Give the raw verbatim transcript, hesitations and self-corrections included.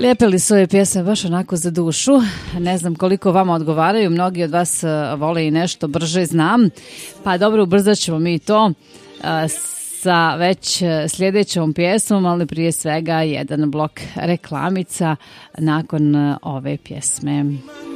Lijepe li su ove pjesme, baš onako za dušu. Ne znam koliko vama odgovaraju, mnogi od vas vole i nešto brže, znam. Pa dobro, ubrzat ćemo mi to sa već sljedećom pjesmom, ali prije svega jedan blok reklamica nakon ove pjesme.